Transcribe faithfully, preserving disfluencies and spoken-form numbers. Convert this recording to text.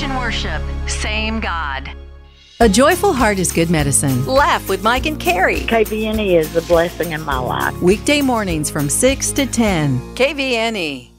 Station Worship. Same God. A joyful heart is good medicine. Laugh with Mike and Carrie. K V N E is a blessing in my life. Weekday mornings from six to ten. K V N E.